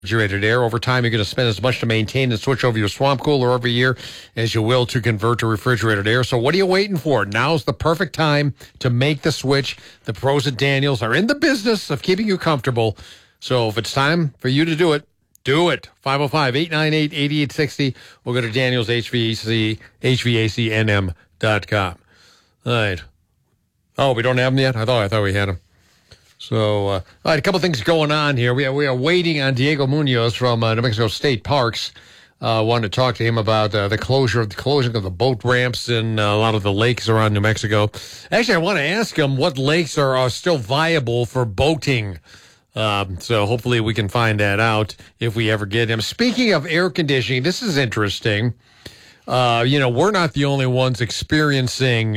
refrigerated air. Over time, you're going to spend as much to maintain and switch over your swamp cooler every year as you will to convert to refrigerated air. So what are you waiting for? Now's the perfect time to make the switch. The pros at Daniels are in the business of keeping you comfortable. So if it's time for you to do it, do it. 505-898-8860. We'll go to Daniels HVACNM.com. All right. Oh, we don't have them yet? I thought we had them. So, all right, a couple things going on here. We are waiting on Diego Munoz from New Mexico State Parks. Wanted to talk to him about the closing of the boat ramps in a lot of the lakes around New Mexico. Actually, I want to ask him what lakes are still viable for boating. So hopefully we can find that out if we ever get him. Speaking of air conditioning, this is interesting. We're not the only ones experiencing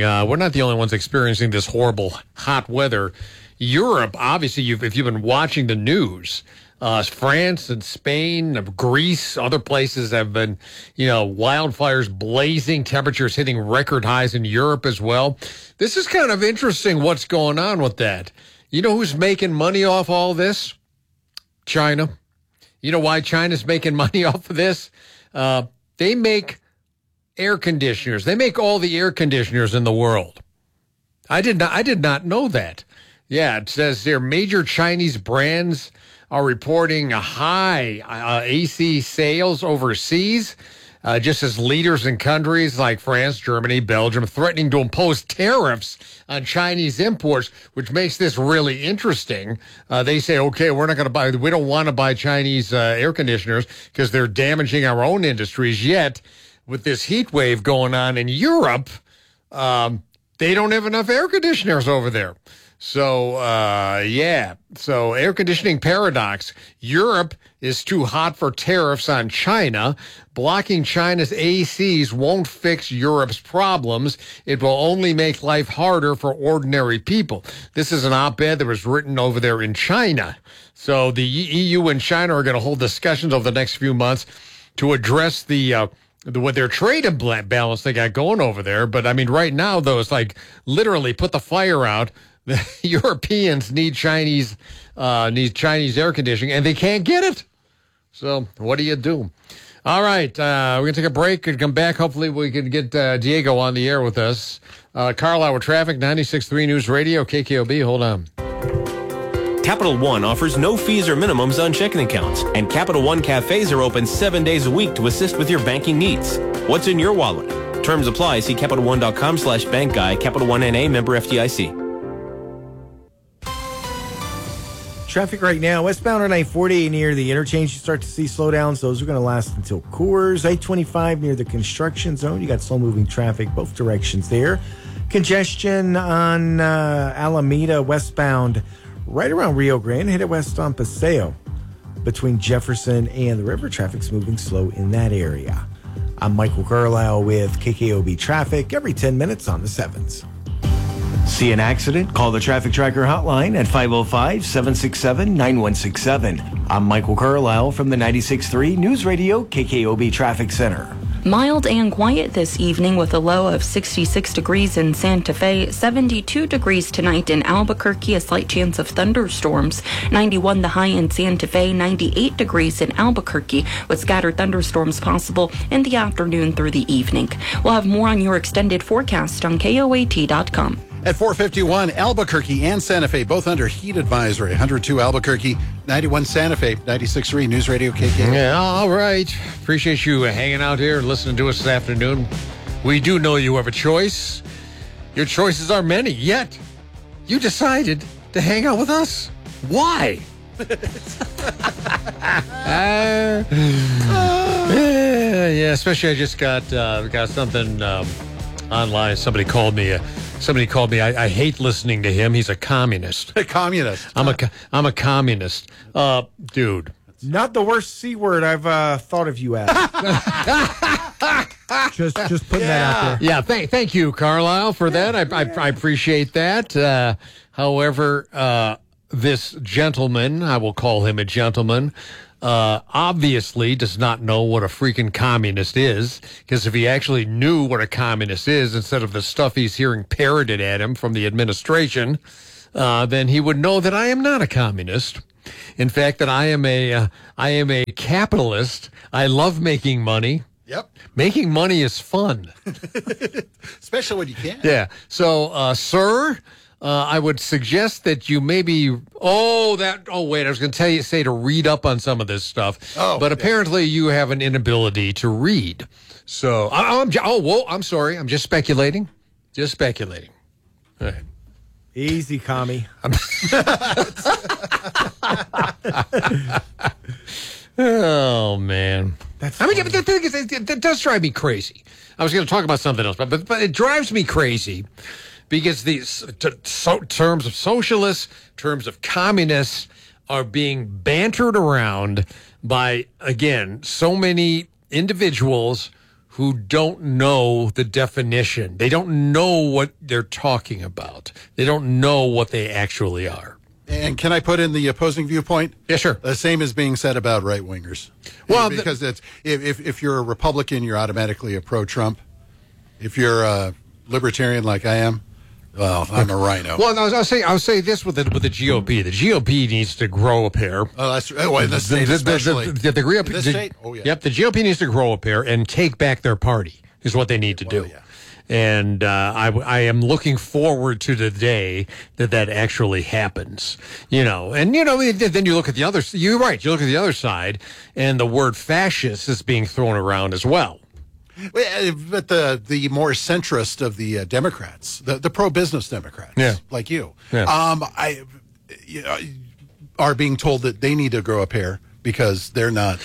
this horrible hot weather. Europe, obviously, if you've been watching the news, France and Spain, Greece, other places have been, wildfires blazing, temperatures hitting record highs in Europe as well. This is kind of interesting what's going on with that. You know who's making money off all this? China. You know why China's making money off of this? They make air conditioners. They make all the air conditioners in the world. I did not know that. Yeah, it says here major Chinese brands are reporting a high AC sales overseas, just as leaders in countries like France, Germany, Belgium threatening to impose tariffs on Chinese imports, which makes this really interesting. They say, okay, we don't want to buy Chinese air conditioners because they're damaging our own industries. Yet, with this heat wave going on in Europe, they don't have enough air conditioners over there. So, So air conditioning paradox. Europe is too hot for tariffs on China. Blocking China's ACs won't fix Europe's problems. It will only make life harder for ordinary people. This is an op-ed that was written over there in China. So the EU and China are going to hold discussions over the next few months to address what their trade imbalance they got going over there. But I mean, right now, though, it's like literally put the fire out. The Europeans need Chinese air conditioning, and they can't get it. So what do you do? All right, we're going to take a break and come back. Hopefully we can get Diego on the air with us. Carlisle with traffic, 96.3 News Radio, KKOB. Hold on. Capital One offers no fees or minimums on checking accounts, and Capital One cafes are open 7 days a week to assist with your banking needs. What's in your wallet? Terms apply. See CapitalOne.com/bankguy. Capital One NA, member FDIC. Traffic right now, westbound on I-40 near the interchange, you start to see slowdowns. Those are going to last until Coors. I-25 near the construction zone, you got slow-moving traffic both directions there. Congestion on Alameda westbound right around Rio Grande. Headed west on Paseo. Between Jefferson and the river, traffic's moving slow in that area. I'm Michael Carlisle with KKOB Traffic every 10 minutes on the 7s. See an accident? Call the Traffic Tracker hotline at 505-767-9167. I'm Michael Carlisle from the 96.3 News Radio KKOB Traffic Center. Mild and quiet this evening with a low of 66 degrees in Santa Fe, 72 degrees tonight in Albuquerque, a slight chance of thunderstorms, 91 the high in Santa Fe, 98 degrees in Albuquerque with scattered thunderstorms possible in the afternoon through the evening. We'll have more on your extended forecast on KOAT.com. At 4:51, Albuquerque and Santa Fe both under heat advisory. 102 Albuquerque, 91 Santa Fe, 96.3 News Radio KK. Yeah, all right. Appreciate you hanging out here and listening to us this afternoon. We do know you have a choice. Your choices are many, yet you decided to hang out with us. Why? Yeah, especially I just got something online. Somebody called me. I hate listening to him. He's a communist. A communist. I'm a communist. Dude. Not the worst C word I've thought of you as. just putting that out there. Yeah, thank you, Carlisle, for that. I appreciate that. However, this gentleman, I will call him a gentleman, obviously does not know what a freaking communist is, because if he actually knew what a communist is, instead of the stuff he's hearing parroted at him from the administration, then he would know that I am not a communist. In fact, that I am a capitalist. I love making money. Yep. Making money is fun. Especially when you can. Yeah. So, sir, I would suggest that you maybe. Wait, I was going to say to read up on some of this stuff. But apparently you have an inability to read. So, I'm sorry. I'm just speculating. Just speculating. All right. Easy, commie. Oh, man. But the thing is, it does drive me crazy. I was going to talk about something else, but it drives me crazy because these terms of socialists, terms of communists are being bantered around by, again, so many individuals who don't know the definition. They don't know what they're talking about. They don't know what they actually are. And can I put in the opposing viewpoint? Yeah, sure. The same is being said about right-wingers. Well, because it's if you're a Republican, you're automatically a pro-Trump. If you're a libertarian like I am, well, I'm a rhino. Well, I'll say this with the GOP. The GOP needs to grow a pair. Oh, that's in the state especially. The state? Oh, yeah. Yep, the GOP needs to grow a pair and take back their party is what they need to do. Yeah. And I am looking forward to the day that actually happens. Then you look at the other. You're right. You look at the other side, and the word fascist is being thrown around as well. But the more centrist of the Democrats, the pro-business Democrats, like you, are being told that they need to grow a pair because they're not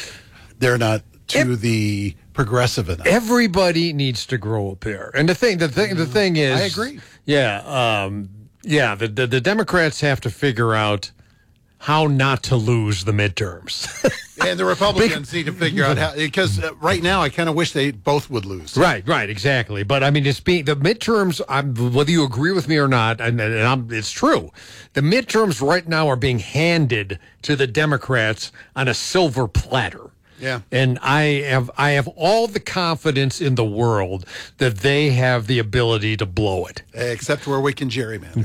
the progressive enough. Everybody needs to grow a pair. And the thing is, I agree. Yeah, the Democrats have to figure out how not to lose the midterms. And the Republicans need to figure out how, because right now I kind of wish they both would lose. Right, exactly. But I mean, the midterms, whether you agree with me or not, it's true. The midterms right now are being handed to the Democrats on a silver platter. Yeah. And I have all the confidence in the world that they have the ability to blow it. Except where we can gerrymander.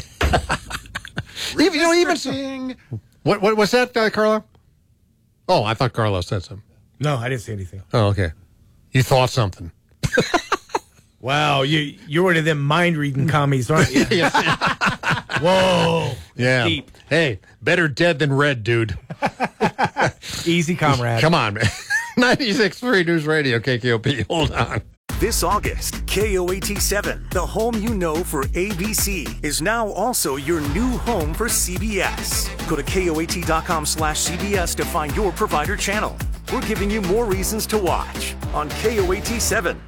Even what's that, Carlo? Oh, I thought Carlo said something. No, I didn't say anything. Oh, okay. You thought something. Wow, you're one of them mind-reading commies, aren't you? Whoa. Yeah. Deep. Hey, better dead than red, dude. Easy, comrade. Come on, man. 96.3 News Radio, KKOP. Hold on. This August, KOAT7, the home you know for ABC, is now also your new home for CBS. Go to KOAT.com/CBS to find your provider channel. We're giving you more reasons to watch on KOAT7.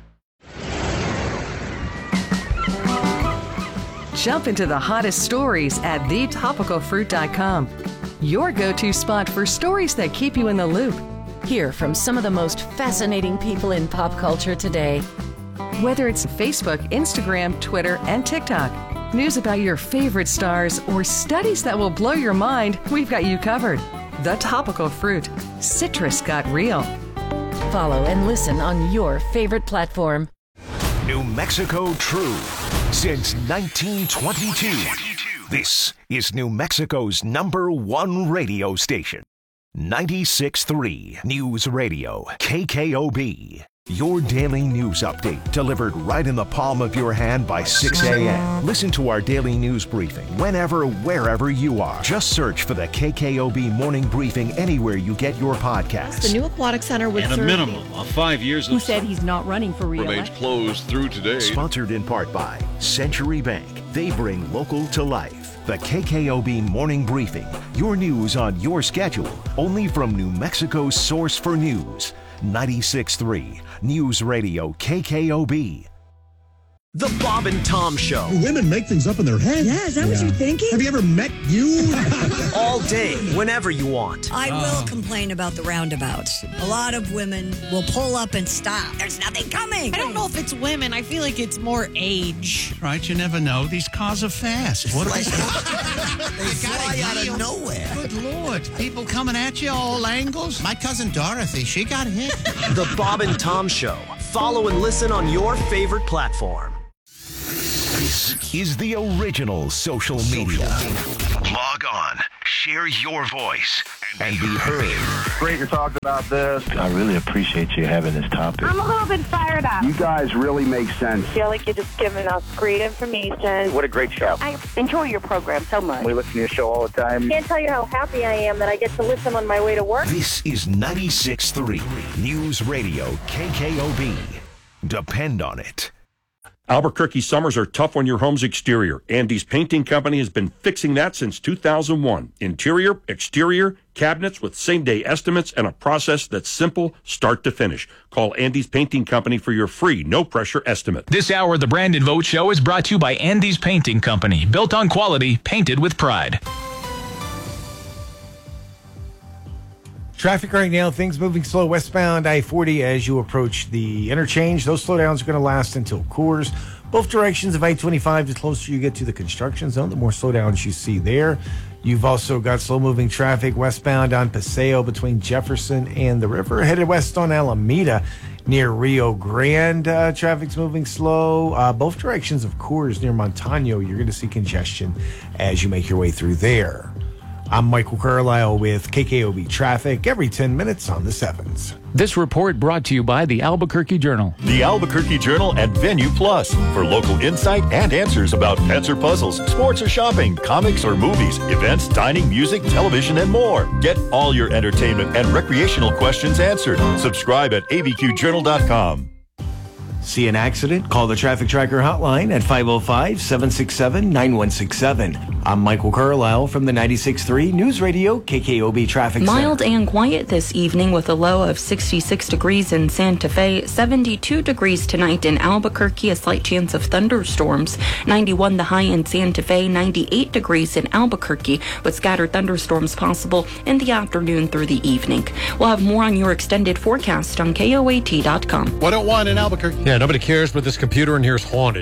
Jump into the hottest stories at thetopicalfruit.com. Your go-to spot for stories that keep you in the loop. Hear from some of the most fascinating people in pop culture today. Whether it's Facebook, Instagram, Twitter, and TikTok, news about your favorite stars, or studies that will blow your mind, we've got you covered. The Topical Fruit. Citrus got real. Follow and listen on your favorite platform. New Mexico True. Since 1922. This is New Mexico's #1 radio station. 96.3 News Radio, KKOB. Your daily news update delivered right in the palm of your hand by 6 a.m. Listen to our daily news briefing whenever, wherever you are. Just search for the KKOB Morning Briefing anywhere you get your podcasts. The new aquatic center would and a minimum of 5 years. Who said he's not running for re-election? Remains closed through today. Sponsored in part by Century Bank. They bring local to life. The KKOB Morning Briefing. Your news on your schedule. Only from New Mexico's source for news. 96.3 News Radio KKOB. The Bob and Tom Show. Women make things up in their head. Yeah, is that what you're thinking? Have you ever met you? All day, whenever you want. I will complain about the roundabouts. A lot of women will pull up and stop. There's nothing coming. I don't know if it's women. I feel like it's more age. Right, you never know. These cars are fast. What They fly out of nowhere. Good Lord. People coming at you all angles. My cousin Dorothy, she got hit. The Bob and Tom Show. Follow and listen on your favorite platform. This is the original social media. Log on, share your voice and be heard. Great to talk about this. I really appreciate you having this topic. I'm a little bit fired up. You guys really make sense. I feel like you're just giving us great information. What a great show. I enjoy your program so much. We listen to your show all the time. Can't tell you how happy I am that I get to listen on my way to work. This is 96.3 News Radio KKOB. Depend on it. Albuquerque summers are tough on your home's exterior. Andy's Painting Company has been fixing that since 2001. Interior, exterior, cabinets with same-day estimates and a process that's simple start to finish. Call Andy's Painting Company for your free, no-pressure estimate. This hour of the Brandon Vogt Show is brought to you by Andy's Painting Company. Built on quality, painted with pride. Traffic right now, things moving slow westbound I-40 as you approach the interchange. Those slowdowns are going to last until Coors. Both directions of I-25, the closer you get to the construction zone, the more slowdowns you see there. You've also got slow-moving traffic westbound on Paseo between Jefferson and the river. Headed west on Alameda near Rio Grande. Traffic's moving slow. Both directions of Coors near Montano, you're going to see congestion as you make your way through there. I'm Michael Carlisle with KKOB Traffic every 10 minutes on the 7s. This report brought to you by the Albuquerque Journal. The Albuquerque Journal and Venue Plus for local insight and answers about pets or puzzles, sports or shopping, comics or movies, events, dining, music, television, and more. Get all your entertainment and recreational questions answered. Subscribe at abqjournal.com. See an accident? Call the Traffic Tracker hotline at 505-767-9167. I'm Michael Carlisle from the 96.3 News Radio KKOB Traffic Center. Mild and quiet this evening with a low of 66 degrees in Santa Fe, 72 degrees tonight in Albuquerque, a slight chance of thunderstorms, 91 the high in Santa Fe, 98 degrees in Albuquerque, with scattered thunderstorms possible in the afternoon through the evening. We'll have more on your extended forecast on KOAT.com. 101 in Albuquerque. Yeah, nobody cares, but this computer in here is haunted.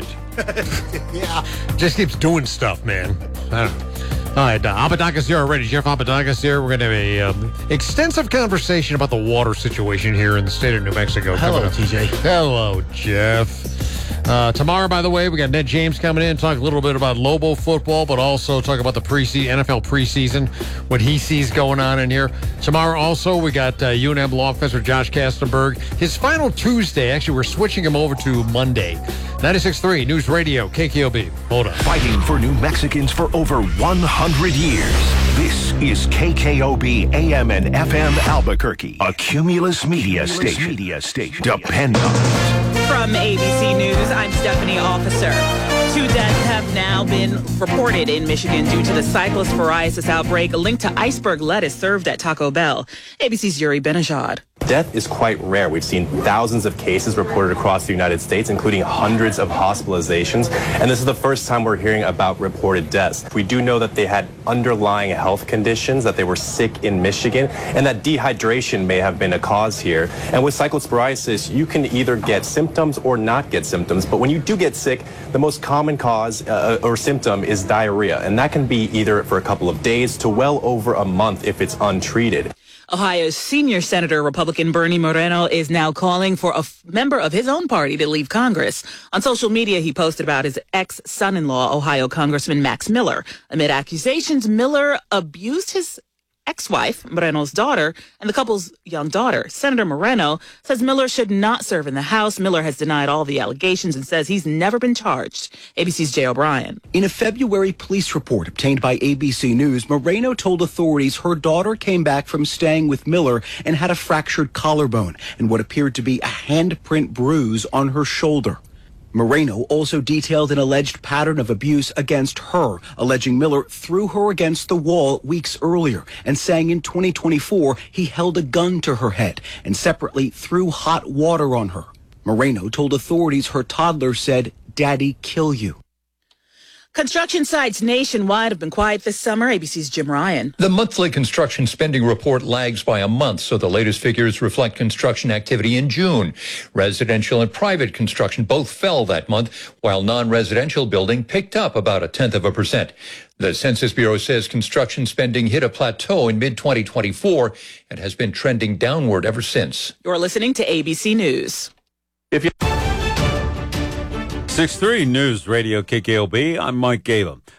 Yeah. Just keeps doing stuff, man. I don't know. All right, Apodaca's here already. Jeff Apodaca's here. We're going to have a extensive conversation about the water situation here in the state of New Mexico. Hello, TJ. Hello, Jeff. Tomorrow, by the way, we got Ned James coming in, talk a little bit about Lobo football, but also talk about the NFL preseason, what he sees going on in here. Tomorrow, also, we got UNM Law Professor Josh Kastenberg. His final Tuesday, actually, we're switching him over to Monday. 96.3 News Radio, KKOB. Hold on. Fighting for New Mexicans for over 100 years. This is KKOB AM and FM Albuquerque, a Cumulus Media Station. Depend on it. From ABC News, I'm Stephanie Officer. 2 deaths have now been reported in Michigan due to the cyclist psoriasis outbreak linked to iceberg lettuce served at Taco Bell. ABC's Yuri Benajad. Death is quite rare. We've seen thousands of cases reported across the United States, including hundreds of hospitalizations. And this is the first time we're hearing about reported deaths. We do know that they had underlying health conditions, that they were sick in Michigan, and that dehydration may have been a cause here. And with cyclosporiasis, you can either get symptoms or not get symptoms. But when you do get sick, the most common cause or symptom is diarrhea. And that can be either for a couple of days to well over a month if it's untreated. Ohio's senior Senator Republican Bernie Moreno is now calling for a member of his own party to leave Congress. On social media, he posted about his ex-son-in-law, Ohio Congressman Max Miller. Amid accusations, Miller abused his ex-wife, Moreno's daughter, and the couple's young daughter. Senator Moreno says Miller should not serve in the House. Miller has denied all the allegations and says he's never been charged. ABC's Jay O'Brien. In a February police report obtained by ABC News, Moreno told authorities her daughter came back from staying with Miller and had a fractured collarbone and what appeared to be a handprint bruise on her shoulder. Moreno also detailed an alleged pattern of abuse against her, alleging Miller threw her against the wall weeks earlier and saying in 2024 he held a gun to her head and separately threw hot water on her. Moreno told authorities her toddler said, "Daddy, kill you." Construction sites nationwide have been quiet this summer. ABC's Jim Ryan. The monthly construction spending report lags by a month, so the latest figures reflect construction activity in June. Residential and private construction both fell that month, while non-residential building picked up about 0.1%. The Census Bureau says construction spending hit a plateau in mid-2024 and has been trending downward ever since. You're listening to ABC News. 6.3 News Radio KKOB. I'm Mike Galen.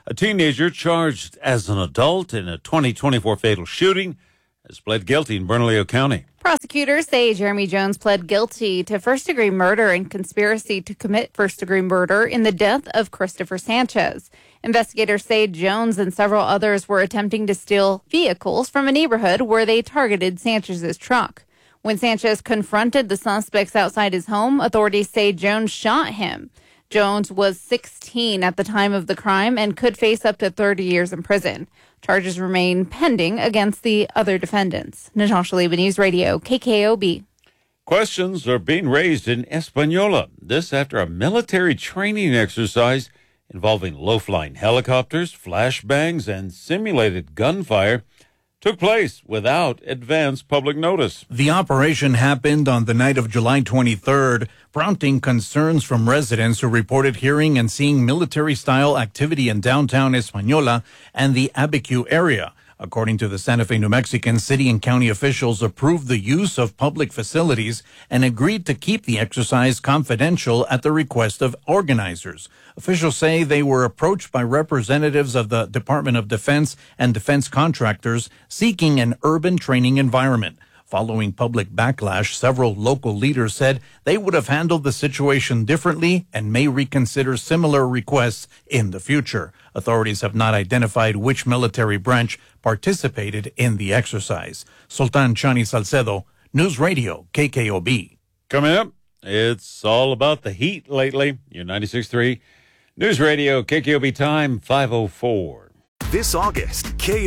A teenager charged as an adult in a 2024 fatal shooting has pled guilty in Bernalillo County. Prosecutors say Jeremy Jones pled guilty to first-degree murder and conspiracy to commit first-degree murder in the death of Christopher Sanchez. Investigators say Jones and several others were attempting to steal vehicles from a neighborhood where they targeted Sanchez's truck. When Sanchez confronted the suspects outside his home, authorities say Jones shot him. Jones was 16 at the time of the crime and could face up to 30 years in prison. Charges remain pending against the other defendants. Natasha Leba, News Radio, KKOB. Questions are being raised in Española. This after a military training exercise involving low-flying helicopters, flashbangs, and simulated gunfire took place without advance public notice. The operation happened on the night of July 23rd, prompting concerns from residents who reported hearing and seeing military-style activity in downtown Española and the Abiquiu area. According to the Santa Fe, New Mexican, city and county officials approved the use of public facilities and agreed to keep the exercise confidential at the request of organizers. Officials say they were approached by representatives of the Department of Defense and defense contractors seeking an urban training environment. Following public backlash, several local leaders said they would have handled the situation differently and may reconsider similar requests in the future. Authorities have not identified which military branch participated in the exercise. Sultan Chani Salcedo, News Radio, KKOB. Coming up, it's all about the heat lately. Your 96.3 News Radio, KKOB time, 5:04. This August,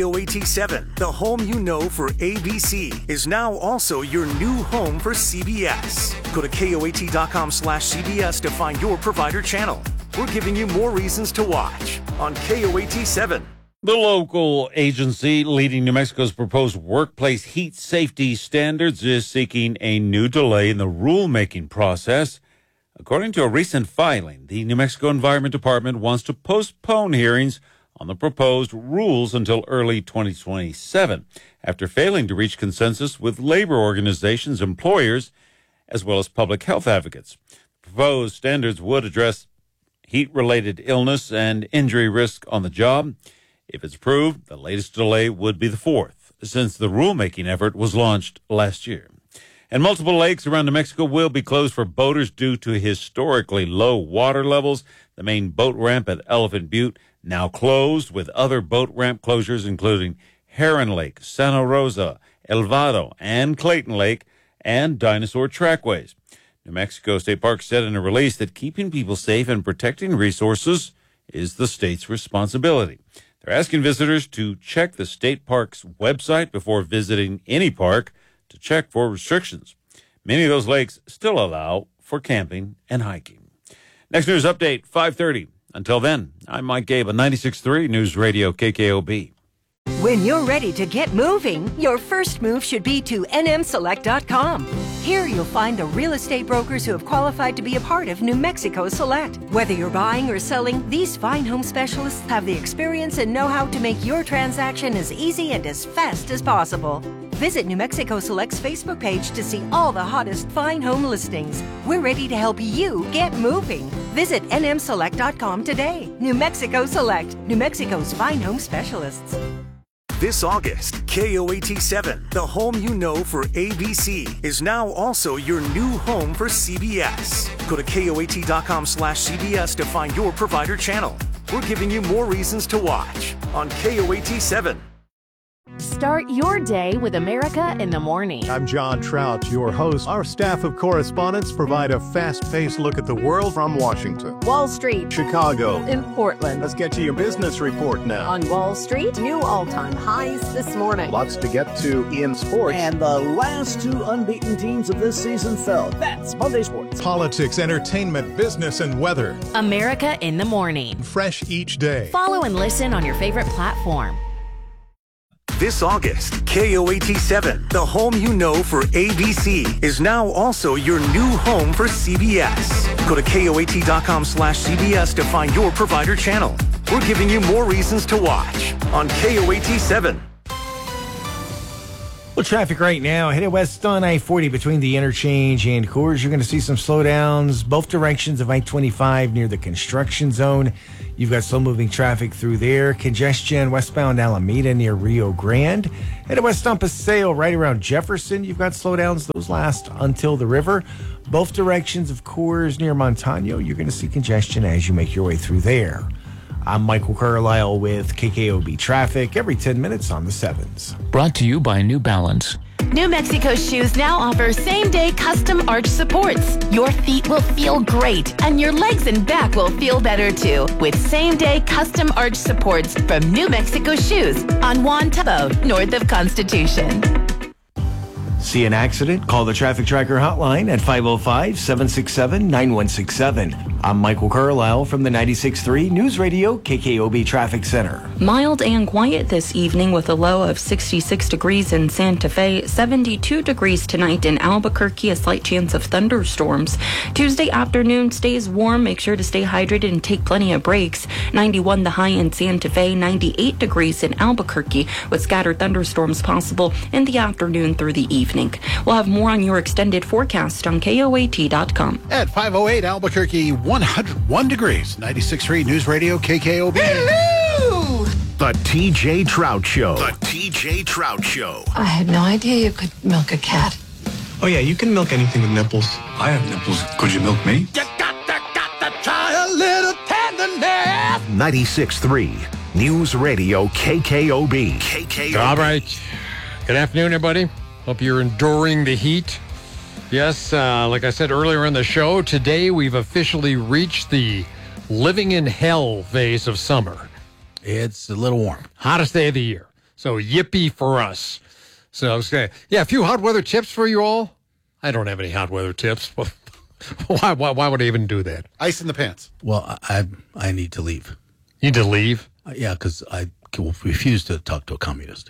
KOAT7, the home you know for ABC, is now also your new home for CBS. Go to KOAT.com/CBS to find your provider channel. We're giving you more reasons to watch on KOAT7. The local agency leading New Mexico's proposed workplace heat safety standards is seeking a new delay in the rulemaking process. According to a recent filing, the New Mexico Environment Department wants to postpone hearings on the proposed rules until early 2027, after failing to reach consensus with labor organizations, employers, as well as public health advocates. Proposed standards would address heat-related illness and injury risk on the job. If it's approved, the latest delay would be the fourth, since the rulemaking effort was launched last year. And multiple lakes around New Mexico will be closed for boaters due to historically low water levels. The main boat ramp at Elephant Butte now closed, with other boat ramp closures including Heron Lake, Santa Rosa, El Vado, and Clayton Lake, and Dinosaur Trackways. New Mexico State Parks said in a release that keeping people safe and protecting resources is the state's responsibility. They're asking visitors to check the state park's website before visiting any park to check for restrictions. Many of those lakes still allow for camping and hiking. Next news update, 5:30. Until then, I'm Mike Gabe on 96.3 News Radio KKOB. When you're ready to get moving, your first move should be to nmselect.com. Here you'll find the real estate brokers who have qualified to be a part of New Mexico Select. Whether you're buying or selling, these fine home specialists have the experience and know-how to make your transaction as easy and as fast as possible. Visit New Mexico Select's Facebook page to see all the hottest fine home listings. We're ready to help you get moving. Visit nmselect.com today. New Mexico Select, New Mexico's fine home specialists. This August, KOAT7, the home you know for ABC, is now also your new home for CBS. Go to KOAT.com/CBS to find your provider channel. We're giving you more reasons to watch on KOAT7. Start your day with America in the Morning. I'm John Trout, your host. Our staff of correspondents provide a fast-paced look at the world from Washington, Wall Street, Chicago, and Portland. Let's get to your business report now. On Wall Street, new all-time highs this morning. Lots to get to in sports. And the last two unbeaten teams of this season fell. That's Monday Sports. Politics, entertainment, business, and weather. America in the Morning. Fresh each day. Follow and listen on your favorite platform. This August, KOAT7, the home you know for ABC, is now also your new home for CBS. Go to KOAT.com/CBS to find your provider channel. We're giving you more reasons to watch on KOAT7. Well, traffic right now, headed west on I-40 between the interchange and Coors. You're going to see some slowdowns both directions of I-25 near the construction zone. You've got slow-moving traffic through there. Congestion westbound Alameda near Rio Grande. Headed west on Paseo right around Jefferson. You've got slowdowns. Those last until the river. Both directions of Coors near Montano. You're going to see congestion as you make your way through there. I'm Michael Carlisle with KKOB Traffic every 10 minutes on the 7s. Brought to you by New Balance. New Mexico Shoes now offer same-day custom arch supports. Your feet will feel great, and your legs and back will feel better too, with same-day custom arch supports from New Mexico Shoes on Juan Tabo, north of Constitution. See an accident? Call the Traffic Tracker hotline at 505-767-9167. I'm Michael Carlisle from the 96.3 News Radio KKOB Traffic Center. Mild and quiet this evening with a low of 66 degrees in Santa Fe, 72 degrees tonight in Albuquerque, a slight chance of thunderstorms. Tuesday afternoon stays warm. Make sure to stay hydrated and take plenty of breaks. 91 the high in Santa Fe, 98 degrees in Albuquerque with scattered thunderstorms possible in the afternoon through the evening. We'll have more on your extended forecast on KOAT.com. At 508 Albuquerque, 101 degrees. 96.3 News Radio KKOB. Hello! The TJ Trout Show. The TJ Trout Show. I had no idea you could milk a cat. Oh, yeah, you can milk anything with nipples. I have nipples. Could you milk me? You got to try a little tenderness. 96.3 News Radio KKOB. KKOB. All right. Good afternoon, everybody. Hope you're enduring the heat. Yes, like I said earlier in the show, today we've officially reached the living in hell phase of summer. It's a little warm. Hottest day of the year. So yippee for us. So, a few hot weather tips for you all. I don't have any hot weather tips. Why would I even do that? Ice in the pants. Well, I need to leave. You need to leave? Yeah, because I refuse to talk to a communist.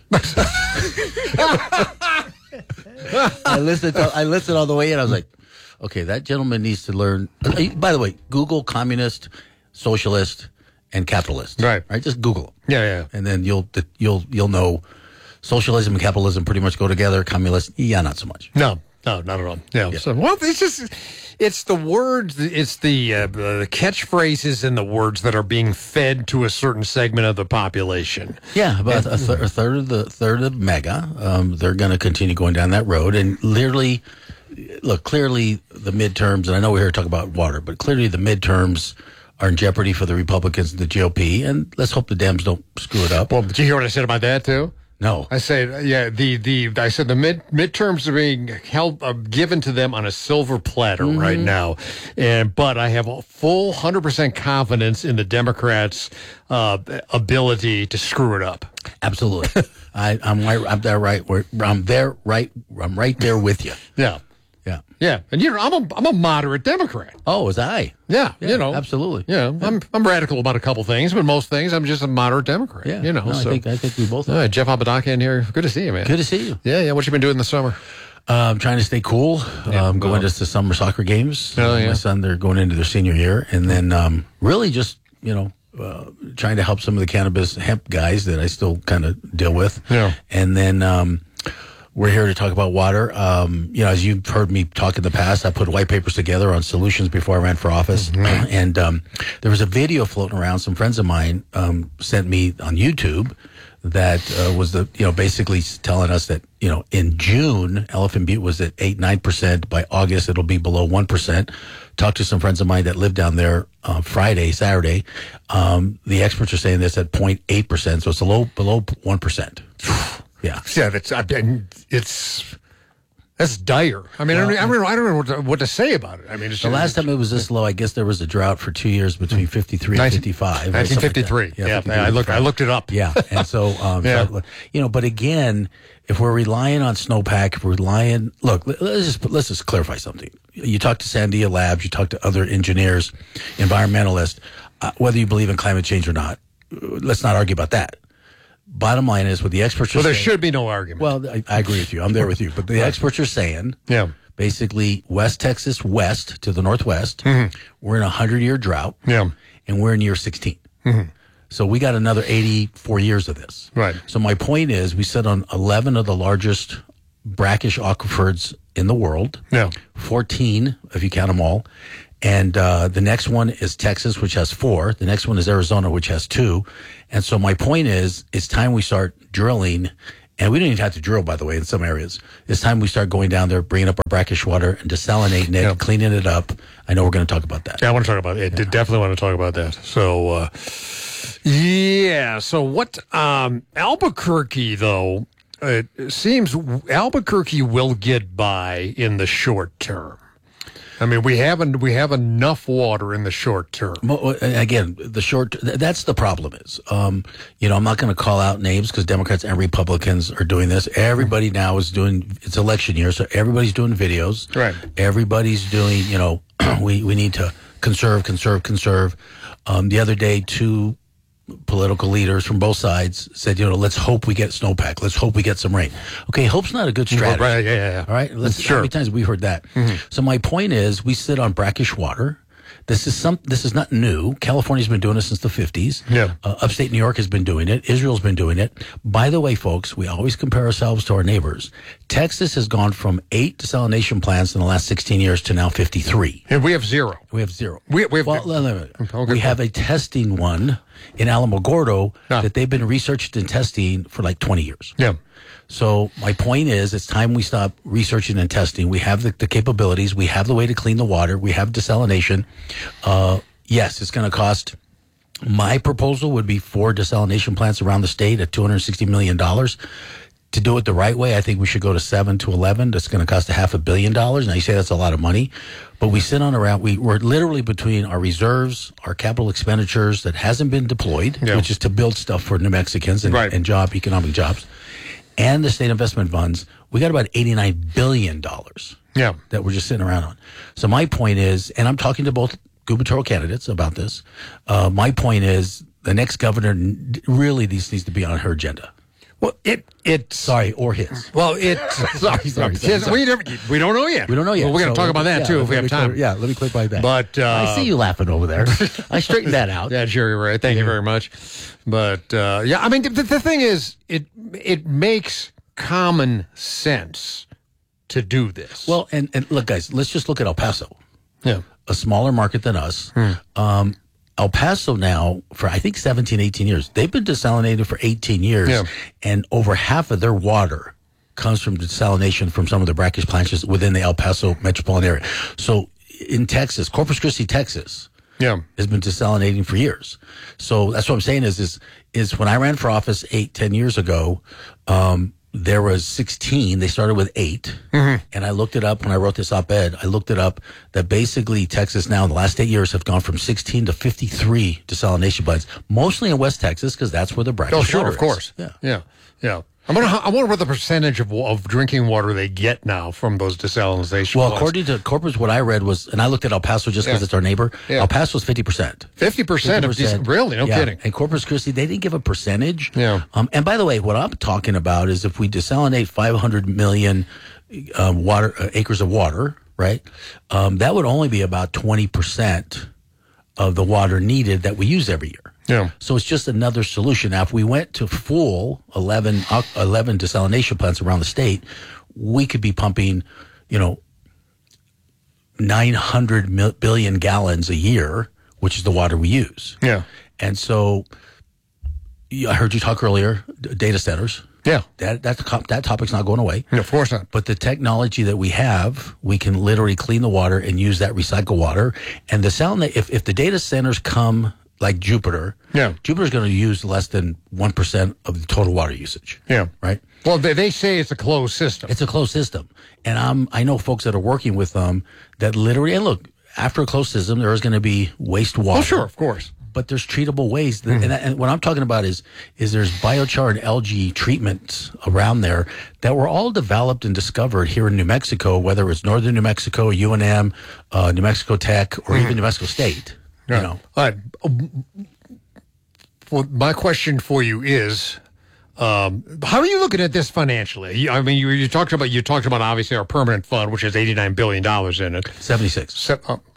I listened all the way in. I was like, okay, that gentleman needs to learn. By the way, Google communist, socialist, and capitalist. Right. Just Google them. Yeah. And then you'll know socialism and capitalism pretty much go together. Communist, not so much. No, not at all. Yeah. So, well, it's the words, it's the catchphrases and the words that are being fed to a certain segment of the population. Yeah, about a third of MAGA. They're going to continue going down that road, and clearly the midterms. And I know we're here to talk about water, but clearly the midterms are in jeopardy for the Republicans and the GOP. And let's hope the Dems don't screw it up. Well, did you hear what I said about that too? No. I said, I said the midterms are being given to them on a silver platter right now. But I have a full 100% confidence in the Democrats' ability to screw it up. Absolutely. I'm right there with you. Yeah. Yeah. And I'm a moderate Democrat. Oh, was I? Yeah, absolutely. Yeah, I'm radical about a couple things, but most things I'm just a moderate Democrat. Yeah, I think we both are. Jeff Apodaca in here. Good to see you, man. Good to see you. Yeah. What you been doing this summer? I'm trying to stay cool. Going to the summer soccer games. My son, they're going into their senior year, and then really just trying to help some of the cannabis hemp guys that I still kind of deal with. Yeah, and then. We're here to talk about water. As you've heard me talk in the past, I put white papers together on solutions before I ran for office. And there was a video floating around. Some friends of mine sent me on YouTube that was basically telling us that, in June, Elephant Butte was at 8-9%. By August, it'll be below 1%. Talked to some friends of mine that live down there Saturday. The experts are saying this at 0.8%, so it's below 1%. Yeah, that's dire. I mean, I don't know what to say about it. I mean, the last time it was this low, I guess there was a drought for 2 years between 53 and 55. 1953. Like yeah, I looked it up. Yeah, and so, but again, if we're relying on snowpack, let's just clarify something. You talk to Sandia Labs, you talk to other engineers, environmentalists, whether you believe in climate change or not. Let's not argue about that. Bottom line is what the experts are saying. Well, there should be no argument. Well, I agree with you. I'm there with you. But the experts are saying, basically, West Texas west to the northwest, we're in a 100-year drought, and we're in year 16. So we got another 84 years of this. Right. So my point is we sit on 11 of the largest brackish aquifers in the world. Yeah. 14, if you count them all. And the next one is Texas, which has 4. The next one is Arizona, which has 2. And so my point is, it's time we start drilling. And we don't even have to drill, by the way, in some areas. It's time we start going down there, bringing up our brackish water and desalinating it, cleaning it up. I know we're going to talk about that. Yeah, I want to talk about it. Yeah. Definitely want to talk about that. So, so what, Albuquerque, though, it seems Albuquerque will get by in the short term. I mean, we have enough water in the short term. Again, that's the problem is, I'm not going to call out names because Democrats and Republicans are doing this. Everybody now is it's election year, so everybody's doing videos. Right. Everybody's doing, we need to conserve. The other day, 2 political leaders from both sides said, let's hope we get snowpack. Let's hope we get some rain. Okay, hope's not a good strategy. Right, yeah. All right, how many times have we heard that? Mm-hmm. So my point is, we sit on brackish water. This is not new. California's been doing it since the 50s. Yeah. Upstate New York has been doing it. Israel's been doing it. By the way, folks, we always compare ourselves to our neighbors. Texas has gone from 8 desalination plants in the last 16 years to now 53. And we have 0. We have 0. We have a testing one in Alamogordo that they've been researched and testing for like 20 years. Yeah. So my point is, it's time we stop researching and testing. We have the capabilities. We have the way to clean the water. We have desalination. Yes, it's going to cost. My proposal would be 4 desalination plants around the state at $260 million. To do it the right way, I think we should go to 7 to 11. That's going to cost $500 million. Now, you say that's a lot of money, but we sit on around. We're literally between our reserves, our capital expenditures that hasn't been deployed, which is to build stuff for New Mexicans and economic jobs, and the state investment funds. We got about $89 billion that we're just sitting around on. So my point is, and I'm talking to both gubernatorial candidates about this, my point is the next governor really needs to be on her agenda. Well, or his. Well, sorry. We don't know yet. We don't know yet. Well, we're going to talk about that, too, if we have time. Let me clarify that. But I see you laughing over there. I straightened that out. Yeah, sure, you're right. Thank you very much. But, I mean, the thing is, it makes common sense to do this. Well, and look, guys, let's just look at El Paso. Yeah. A smaller market than us. El Paso now, for I think 17, 18 years, they've been desalinated for 18 years, and over half of their water comes from desalination from some of the brackish plants within the El Paso metropolitan area. So in Texas, Corpus Christi, Texas, has been desalinating for years. So that's what I'm saying is when I ran for office 8-10 years ago, there was 16. They started with 8. Mm-hmm. And I looked it up when I wrote this op-ed. I looked it up that basically Texas now in the last 8 years have gone from 16 to 53 desalination plants, mostly in West Texas because that's where the brackish water is. Oh, sure, of course. Yeah. I wonder what the percentage of drinking water they get now from those desalination plants. According to Corpus, what I read was, and I looked at El Paso just because it's our neighbor, El Paso is 50%. 50% of decent, really? No kidding. And Corpus Christi, they didn't give a percentage. Yeah. And by the way, what I'm talking about is if we desalinate 500 million acres of water, right, that would only be about 20% of the water needed that we use every year. Yeah. So it's just another solution. Now, if we went to full 11 desalination plants around the state, we could be pumping, 900 billion gallons a year, which is the water we use. Yeah. And so I heard you talk earlier, data centers. Yeah. That topic's not going away. No, of course not. But the technology that we have, we can literally clean the water and use that recycled water. And if the data centers come like Jupiter, Jupiter's going to use less than 1% of the total water usage. Yeah. Right? Well, they say it's a closed system. It's a closed system. And I know folks that are working with them that literally, and look, after a closed system, there is going to be wastewater. Oh, sure, of course. But there's treatable ways. And what I'm talking about is there's biochar and algae treatments around there that were all developed and discovered here in New Mexico, whether it's Northern New Mexico, UNM, New Mexico Tech, or even New Mexico State. All right. Well, my question for you is, how are you looking at this financially? I mean, you talked about obviously our permanent fund, which has $89 billion in it. 76.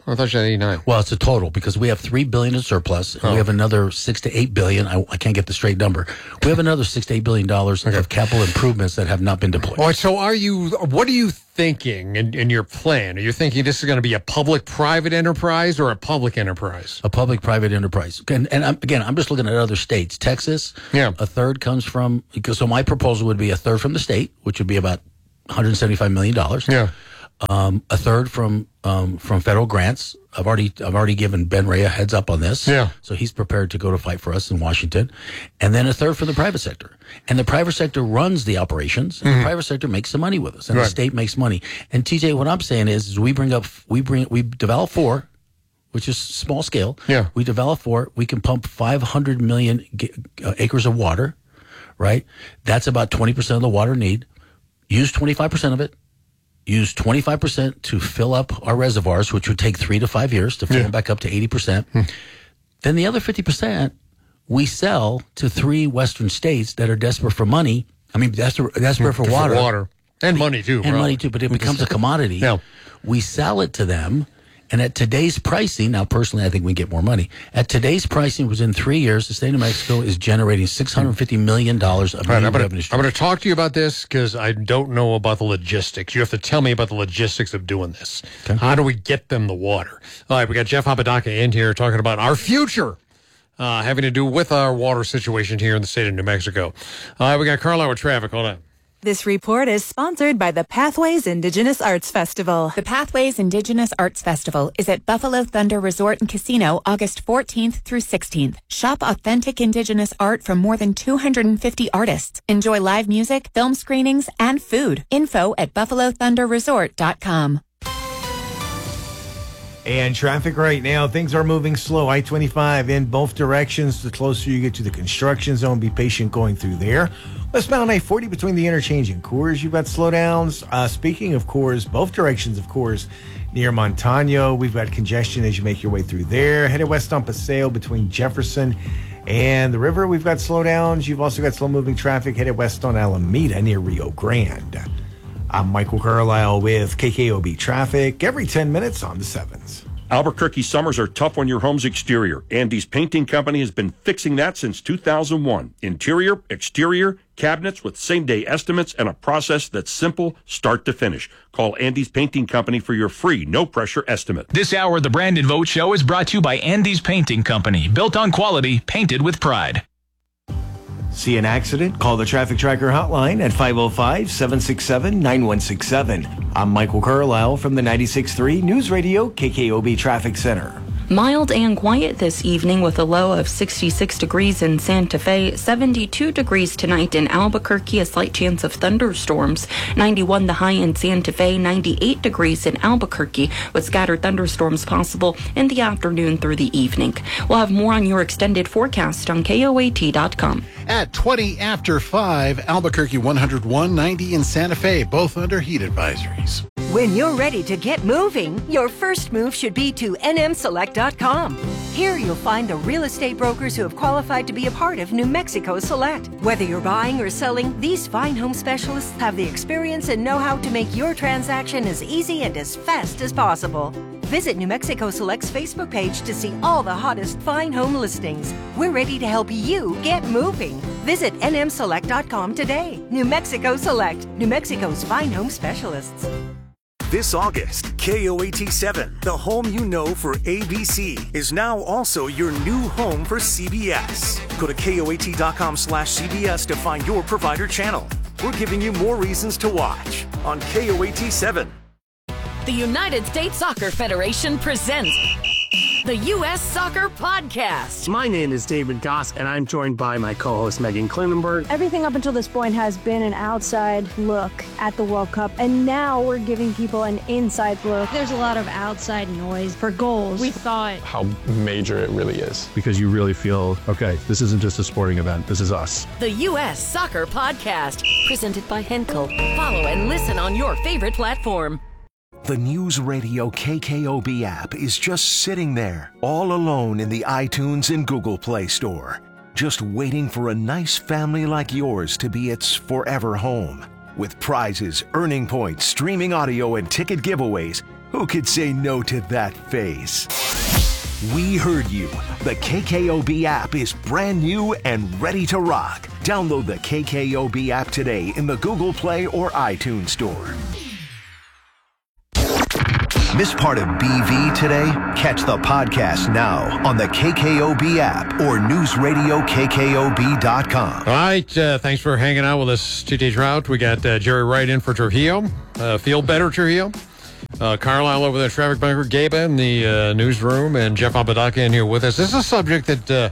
I thought you had 89. Well, it's a total because we have $3 billion in surplus, and we have another $6 to $8 billion. I can't get the straight number. We have another $6 to $8 billion of capital improvements that have not been deployed. All right, so what are you thinking in your plan? Are you thinking this is going to be a public-private enterprise or a public enterprise? A public-private enterprise. And I'm just looking at other states. Texas, a third comes from, so my proposal would be a third from the state, which would be about $175 million. Yeah. A third from federal grants. I've already given Ben Ray a heads up on this. Yeah. So he's prepared to go to fight for us in Washington. And then a third from the private sector. And the private sector runs the operations, and the private sector makes some money with us, and the state makes money. And TJ, what I'm saying is we develop 4, which is small scale. Yeah. We develop 4. We can pump 500 million acres of water, right? That's about 20% of the water need. Use 25% of it. Use 25% to fill up our reservoirs, which would take 3 to 5 years to fill them back up to 80%. Then the other 50%, we sell to 3 Western states that are desperate for money. I mean, desperate for water. Water. And money, too. And money, too, but it becomes a commodity. Yeah. We sell it to them. And at today's pricing, now personally, I think we get more money. At today's pricing, within 3 years, the state of Mexico is generating $650 million of new revenue streams. I'm going to talk to you about this because I don't know about the logistics. You have to tell me about the logistics of doing this. Okay. How do we get them the water? All right, we got Jeff Apodaca in here talking about our future, having to do with our water situation here in the state of New Mexico. All right, we got Carlisle with traffic. Hold on. This report is sponsored by the Pathways Indigenous Arts Festival. The Pathways Indigenous Arts Festival is at Buffalo Thunder Resort and Casino August 14th through 16th. Shop authentic Indigenous art from more than 250 artists. Enjoy live music, film screenings, and food. Info at buffalothunderresort.com. And traffic right now, things are moving slow. I-25 in both directions. The closer you get to the construction zone, be patient going through there. Westbound I-40 between the interchange and Coors, you've got slowdowns. Speaking of Coors, both directions of Coors near Montano, we've got congestion as you make your way through there. Headed west on Paseo between Jefferson and the river, we've got slowdowns. You've also got slow-moving traffic headed west on Alameda near Rio Grande. I'm Michael Carlisle with KKOB Traffic every 10 minutes on the 7s. Albuquerque summers are tough on your home's exterior. Andy's Painting Company has been fixing that since 2001. Interior, exterior, cabinets with same-day estimates and a process that's simple start to finish. Call Andy's Painting Company for your free, no-pressure estimate. This hour of the Brandon Vogt Show is brought to you by Andy's Painting Company. Built on quality, painted with pride. See an accident? Call the Traffic Tracker hotline at 505-767-9167. I'm Michael Carlisle from the 96.3 News Radio KKOB Traffic Center. Mild and quiet this evening with a low of 66 degrees in Santa Fe, 72 degrees tonight in Albuquerque, a slight chance of thunderstorms, 91 the high in Santa Fe, 98 degrees in Albuquerque with scattered thunderstorms possible in the afternoon through the evening. We'll have more on your extended forecast on KOAT.com. At 20 after 5, Albuquerque 101, 90 in Santa Fe, both under heat advisories. When you're ready to get moving, your first move should be to nmselect.com. Here you'll find the real estate brokers who have qualified to be a part of New Mexico Select. Whether you're buying or selling, these fine home specialists have the experience and know-how to make your transaction as easy and as fast as possible. Visit New Mexico Select's Facebook page to see all the hottest fine home listings. We're ready to help you get moving. Visit nmselect.com today. New Mexico Select, New Mexico's fine home specialists. This August, KOAT7, the home you know for ABC, is now also your new home for CBS. Go to KOAT.com/CBS to find your provider channel. We're giving you more reasons to watch on KOAT7. The United States Soccer Federation presents the U.S. Soccer Podcast. My name is David Goss, and I'm joined by my co-host Megan Klinenberg. Everything up until this point has been an outside look at the World Cup, and now we're giving people an inside look. There's a lot of outside noise for goals. We thought how major it really is, because you really feel, okay, this isn't just a sporting event, this is us. The U.S. Soccer Podcast, presented by Henkel. Follow and listen on your favorite platform. The News Radio KKOB app is just sitting there, all alone in the iTunes and Google Play Store, just waiting for a nice family like yours to be its forever home. With prizes, earning points, streaming audio, and ticket giveaways, Who could say no to that face? We heard you. The KKOB app is brand new and ready to rock. Download the KKOB app today in the Google Play or iTunes Store. Miss part of BV today? Catch the podcast now on the KKOB app or newsradiokkob.com. All right, thanks for hanging out with us, TJ Trout. We got Jerry Wright in for Trujillo. Feel better, Trujillo. Carlisle over there, traffic bunker, Gabe in the newsroom, and Jeff Apodaca in here with us. This is a subject that, the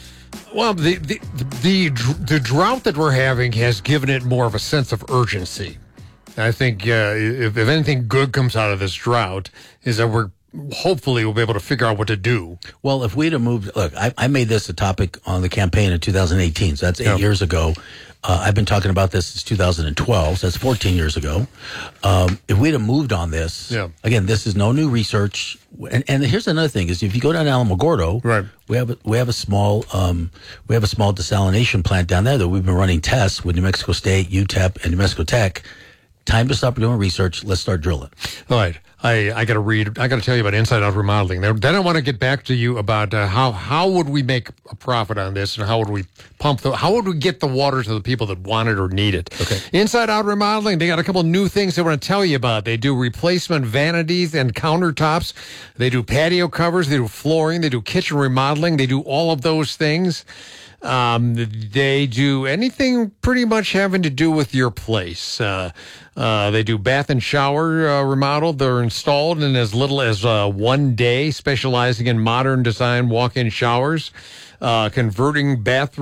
drought that we're having has given it more of a sense of urgency. I think if anything good comes out of this drought is that we'll be able to figure out what to do. Well, if we'd have moved, look, I made this a topic on the campaign in 2018, so that's 8 years ago. I've been talking about this since 2012, so that's 14 years ago. If we'd have moved on this, again, this is no new research. And here's another thing: is if you go down to Alamogordo, right, we have a small desalination plant down there that we've been running tests with New Mexico State, UTEP, and New Mexico Tech. Time to stop doing research. Let's start drilling. All right. I got to tell you about Inside Out Remodeling. Then I want to get back to you about how would we make a profit on this, and how would we how would we get the water to the people that want it or need it? Okay. Inside Out Remodeling, they got a couple new things they want to tell you about. They do replacement vanities and countertops. They do patio covers. They do flooring. They do kitchen remodeling. They do all of those things. They do anything pretty much having to do with your place. They do bath and shower remodel. They're installed in as little as 1 day, specializing in modern design walk-in showers. Converting bath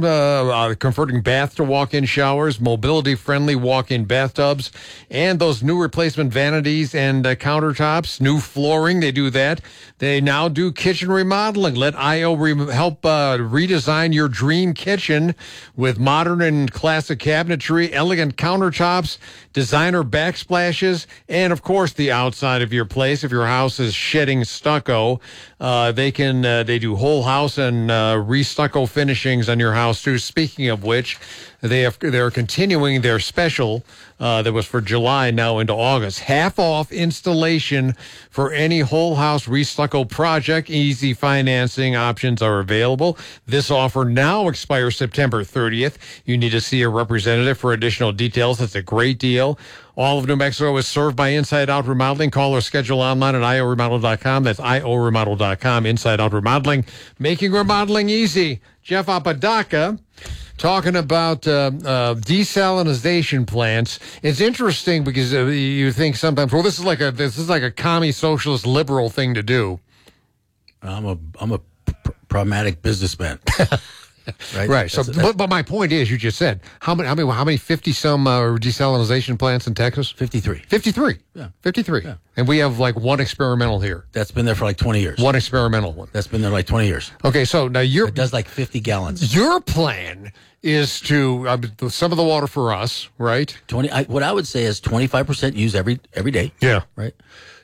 to walk-in showers, mobility-friendly walk-in bathtubs, and those new replacement vanities and countertops, new flooring. They do that. They now do kitchen remodeling. Let IO help redesign your dream kitchen with modern and classic cabinetry, elegant countertops, designer backsplashes, and, of course, the outside of your place. If your house is shedding stucco, they do whole house and re-stucco finishings on your house too. Speaking of which, they're continuing their special that was for July now into August. Half off installation for any whole house re-stucco project. Easy financing options are available. This offer now expires September 30th. You need to see a representative for additional details. It's a great deal. All of New Mexico is served by Inside Out Remodeling. Call or schedule online at ioremodel.com. That's ioremodel.com. Inside Out Remodeling, making remodeling easy. Jeff Apodaca talking about desalination plants. It's interesting because you think sometimes, well, this is like a commie socialist liberal thing to do. I'm a pragmatic businessman. Right. So, but my point is, you just said how many 50-some desalination plants in Texas? 53. 53. Yeah. 53. Yeah. And we have like one experimental here. That's been there for like 20 years. One experimental one. That's been there like 20 years. Okay, so now it does like 50 gallons. Your plan is to some of the water for us, right? What I would say is 25% use every day. Yeah. Right.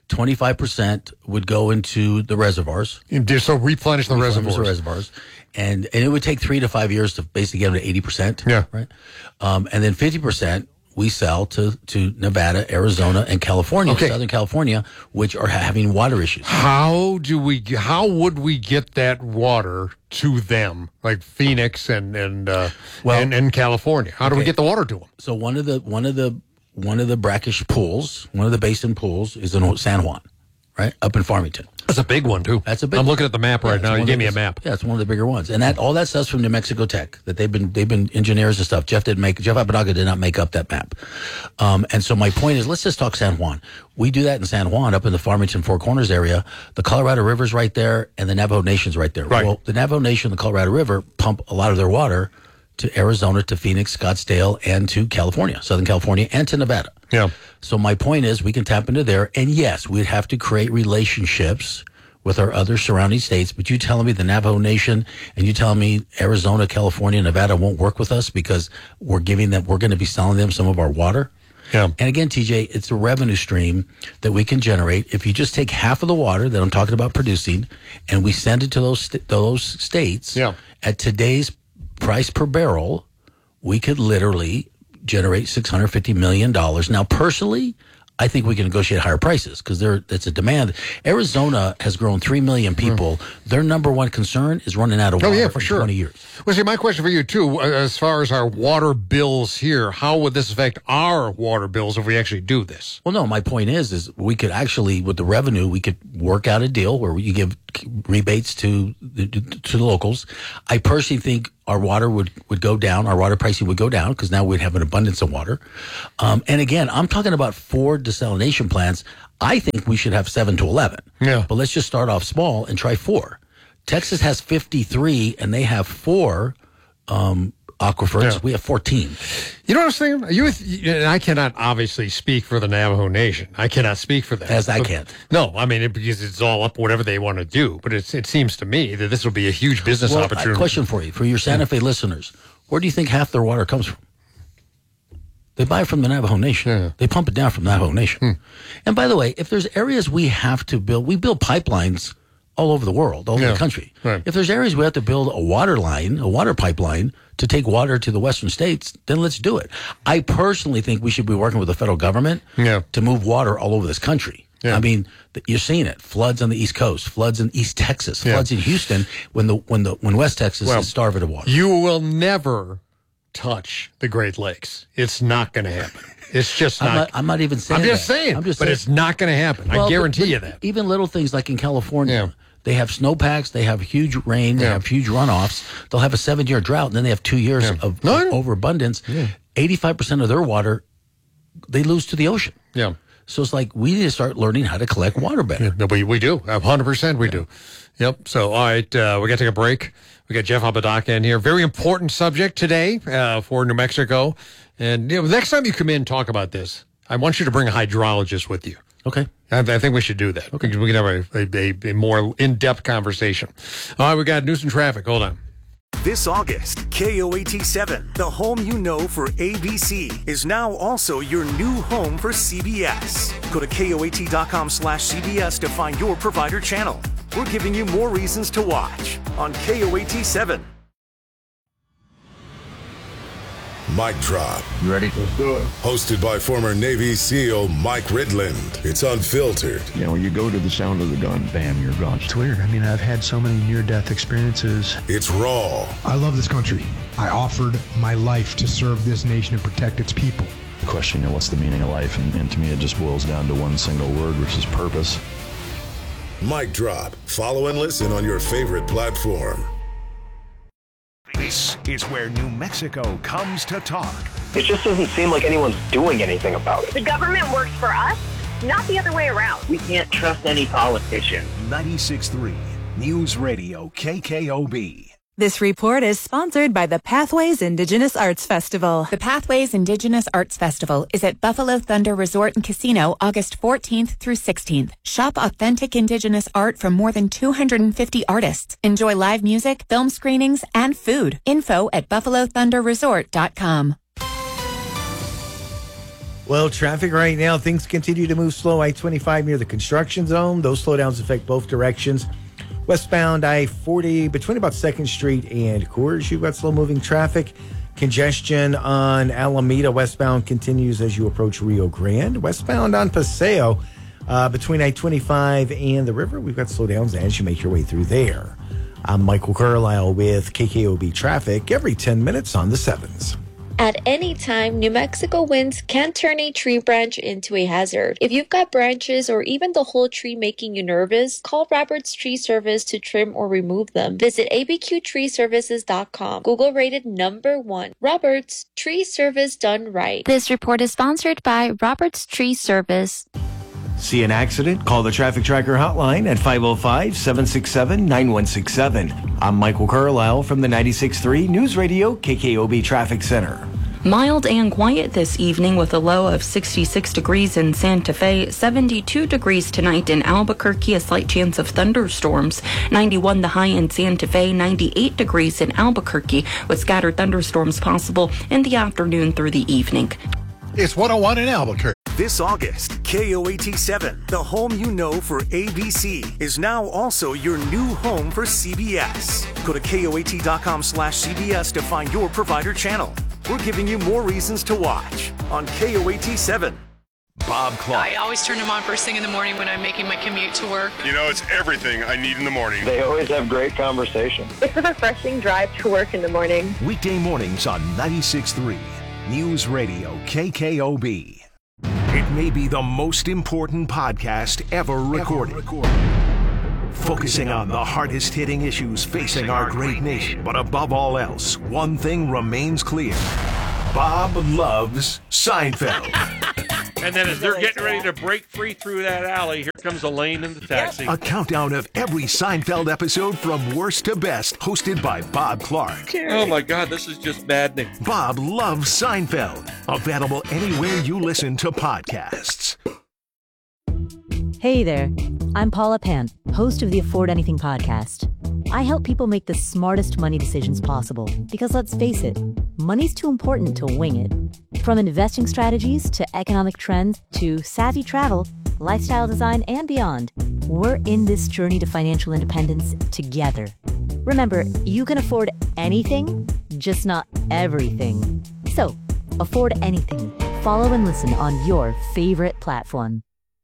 25% would go into the reservoirs. So replenish the reservoirs. And it would take 3 to 5 years to basically get them to 80%. Yeah. Right. And then 50% we sell to Nevada, Arizona, and California, Southern California, which are having water issues. How would we get that water to them, like Phoenix and California? How do we get the water to them? So one of the brackish pools, one of the basin pools, is in San Juan, right up in Farmington. That's a big one too. That's a big. I'm looking at the map right now. You gave me a map. Yeah, it's one of the bigger ones, and all that stuff's from New Mexico Tech. That they've been engineers and stuff. Jeff Apodaca did not make up that map. And so my point is, let's just talk San Juan. We do that in San Juan, up in the Farmington Four Corners area. The Colorado River's right there, and the Navajo Nation's right there. Right. Well, the Navajo Nation and the Colorado River pump a lot of their water to Arizona, to Phoenix, Scottsdale, and to California, Southern California, and to Nevada. Yeah. So my point is, we can tap into there, and yes, we'd have to create relationships with our other surrounding states. But you telling me the Navajo Nation and you telling me Arizona, California, Nevada won't work with us because we're going to be selling them some of our water? Yeah. And again, TJ, it's a revenue stream that we can generate if you just take half of the water that I'm talking about producing and we send it to those states. Yeah. At today's price per barrel, we could literally generate $650 million. Now, personally, I think we can negotiate higher prices because it's a demand. Arizona has grown 3 million people. Their number one concern is running out of water for in sure. 20 years. Well, see, my question for you, too, as far as our water bills here, how would this affect our water bills if we actually do this? Well, no, my point is we could actually, with the revenue, we could work out a deal where you give rebates to the locals. I personally think our water would go down. Our water pricing would go down because now we'd have an abundance of water. And again, I'm talking about 4 desalination plants. I think we should have 7 to 11. Yeah. But let's just start off small and try 4. Texas has 53, and they have 4 aquifers. Yeah. We have 14. You know what I was thinking? I cannot obviously speak for the Navajo Nation. I cannot speak for them. I can't. No, I mean, because it's all up whatever they want to do. But it seems to me that this will be a huge business opportunity. Question for you, for your Santa Fe listeners. Where do you think half their water comes from? They buy it from the Navajo Nation. Yeah. They pump it down from the Navajo Nation. And by the way, if there's areas we have to build, we build pipelines all over the world, all over the country. Right. If there's areas we have to build a water pipeline to take water to the western states, then let's do it. I personally think we should be working with the federal government to move water all over this country. Yeah. I mean, you're seeing it. Floods on the East Coast, floods in East Texas, floods in Houston when West Texas is starving of water. You will never touch the Great Lakes. It's not going to happen. It's just not. I'm not even saying I'm just that. saying. I'm just but saying. It's not going to happen. Well, I guarantee you that. Even little things like in California, they have snowpacks, they have huge rain, they have huge runoffs. They'll have a 7-year drought, and then they have 2 years of overabundance. 85% of their water, they lose to the ocean. Yeah. So it's like we need to start learning how to collect water better. Yeah, we do. 100% we do. Yep. So, all right, we got to take a break. We got Jeff Apodaca in here. Very important subject today for New Mexico. And next time you come in and talk about this, I want you to bring a hydrologist with you. Okay. I think we should do that. Okay. We can have a more in-depth conversation. All right, we got news and traffic. Hold on. This August, KOAT7, the home you know for ABC, is now also your new home for CBS. Go to KOAT.com/CBS to find your provider channel. We're giving you more reasons to watch on KOAT7. Mic Drop. You ready? Let's do it. Hosted by former Navy SEAL Mike Ridland. It's unfiltered. You know, when you go to the sound of the gun, bam, you're gone. It's weird. I mean, I've had so many near-death experiences. It's raw. I love this country. I offered my life to serve this nation and protect its people. The question, what's the meaning of life? And to me, it just boils down to one single word, which is purpose. Mic Drop. Follow and listen on your favorite platform. This is where New Mexico comes to talk. It just doesn't seem like anyone's doing anything about it. The government works for us, not the other way around. We can't trust any politician. 96.3 News Radio KKOB. This report is sponsored by the Pathways Indigenous Arts Festival. The Pathways Indigenous Arts Festival is at Buffalo Thunder Resort and Casino August 14th through 16th. Shop authentic Indigenous art from more than 250 artists. Enjoy live music, film screenings, and food. Info at buffalothunderresort.com. Well, traffic right now, things continue to move slow. I-25 near the construction zone. Those slowdowns affect both directions. Westbound I-40 between about 2nd Street and Coors, you've got slow-moving traffic. Congestion on Alameda westbound continues as you approach Rio Grande. Westbound on Paseo between I-25 and the river, we've got slowdowns as you make your way through there. I'm Michael Carlisle with KKOB Traffic every 10 minutes on the 7s. At any time, New Mexico winds can turn a tree branch into a hazard. If you've got branches or even the whole tree making you nervous, call Roberts Tree Service to trim or remove them. Visit abqtreeservices.com. Google rated #1. Roberts Tree Service done right. This report is sponsored by Roberts Tree Service. See an accident? Call the Traffic Tracker hotline at 505-767-9167. I'm Michael Carlisle from the 96.3 News Radio KKOB Traffic Center. Mild and quiet this evening with a low of 66 degrees in Santa Fe, 72 degrees tonight in Albuquerque, a slight chance of thunderstorms, 91 the high in Santa Fe, 98 degrees in Albuquerque with scattered thunderstorms possible in the afternoon through the evening. It's 101 in Albuquerque. This August, KOAT7, the home you know for ABC, is now also your new home for CBS. Go to KOAT.com/CBS to find your provider channel. We're giving you more reasons to watch on KOAT7. Bob Clark. I always turn them on first thing in the morning when I'm making my commute to work. You know, it's everything I need in the morning. They always have great conversation. It's a refreshing drive to work in the morning. Weekday mornings on 96.3 News Radio KKOB. It may be the most important podcast ever recorded. Focusing on the hardest-hitting issues facing our great nation. But above all else, one thing remains clear. Bob loves Seinfeld. And then as they're getting ready to break free through that alley, here comes Elaine in the taxi. A countdown of every Seinfeld episode from worst to best, hosted by Bob Clark. Oh my God, this is just maddening. Bob loves Seinfeld. Available anywhere you listen to podcasts. Hey there, I'm Paula Pant, host of the Afford Anything podcast. I help people make the smartest money decisions possible because let's face it, money's too important to wing it. From investing strategies to economic trends to savvy travel, lifestyle design, and beyond, we're in this journey to financial independence together. Remember, you can afford anything, just not everything. So, afford anything. Follow and listen on your favorite platform.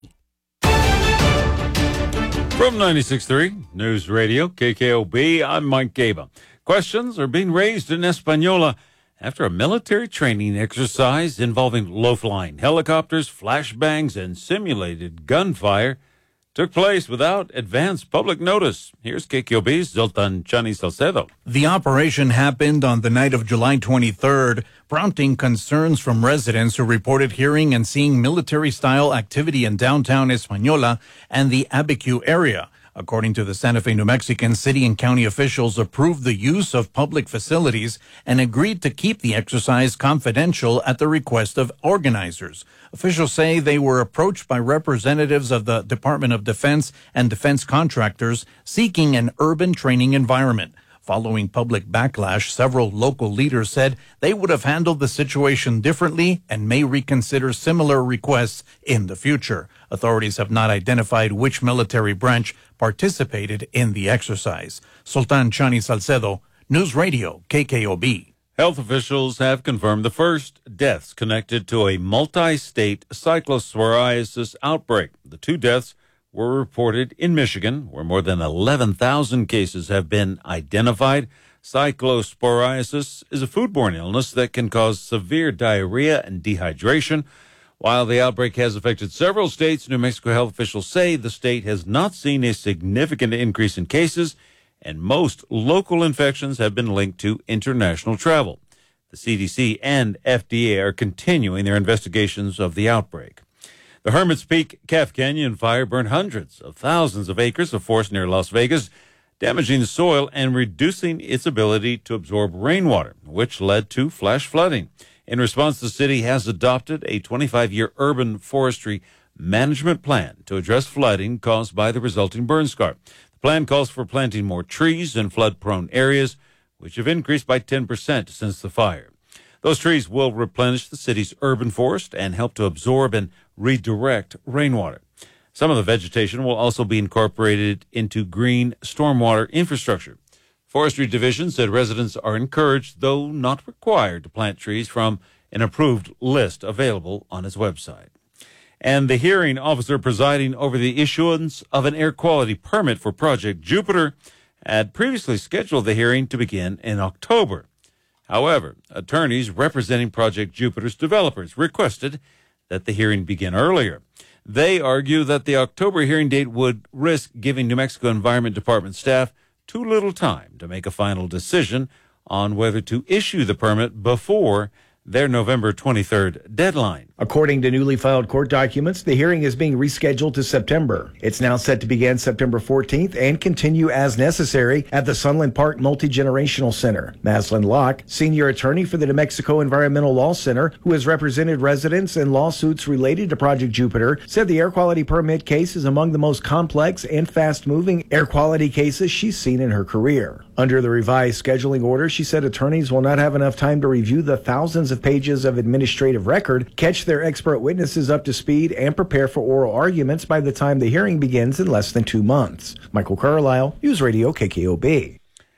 From 96.3 News Radio KKOB, I'm Mike Gaba. Questions are being raised in Española after a military training exercise involving low-flying helicopters, flashbangs, and simulated gunfire took place without advance public notice. Here's KKOB's Zoltan Chani Salcedo. The operation happened on the night of July 23rd, prompting concerns from residents who reported hearing and seeing military-style activity in downtown Española and the Abiquiu area. According to the Santa Fe, New Mexican, city and county officials approved the use of public facilities and agreed to keep the exercise confidential at the request of organizers. Officials say they were approached by representatives of the Department of Defense and defense contractors seeking an urban training environment. Following public backlash, several local leaders said they would have handled the situation differently and may reconsider similar requests in the future. Authorities have not identified which military branch participated in the exercise. Sultan Chani Salcedo, News Radio, KKOB. Health officials have confirmed the first deaths connected to a multi-state cyclosporiasis outbreak. The two deaths were reported in Michigan, where more than 11,000 cases have been identified. Cyclosporiasis is a foodborne illness that can cause severe diarrhea and dehydration. While the outbreak has affected several states, New Mexico health officials say the state has not seen a significant increase in cases, and most local infections have been linked to international travel. The CDC and FDA are continuing their investigations of the outbreak. The Hermit's Peak Calf Canyon fire burned hundreds of thousands of acres of forest near Las Vegas, damaging the soil and reducing its ability to absorb rainwater, which led to flash flooding. In response, the city has adopted a 25-year urban forestry management plan to address flooding caused by the resulting burn scar. The plan calls for planting more trees in flood-prone areas, which have increased by 10% since the fire. Those trees will replenish the city's urban forest and help to absorb and redirect rainwater. Some of the vegetation will also be incorporated into green stormwater infrastructure. Forestry Division said residents are encouraged, though not required, to plant trees from an approved list available on its website. And the hearing officer presiding over the issuance of an air quality permit for Project Jupiter had previously scheduled the hearing to begin in October. However, attorneys representing Project Jupiter's developers requested that the hearing begin earlier. They argue that the October hearing date would risk giving New Mexico Environment Department staff too little time to make a final decision on whether to issue the permit before their November 23rd deadline. According to newly filed court documents, the hearing is being rescheduled to September. It's now set to begin September 14th and continue as necessary at the Sunland Park Multi-Generational Center. Maslin Locke, senior attorney for the New Mexico Environmental Law Center, who has represented residents in lawsuits related to Project Jupiter, said the air quality permit case is among the most complex and fast-moving air quality cases she's seen in her career. Under the revised scheduling order, she said attorneys will not have enough time to review the thousands of pages of administrative record, catch their expert witnesses up to speed, and prepare for oral arguments by the time the hearing begins in less than 2 months. Michael Carlisle, News Radio KKOB.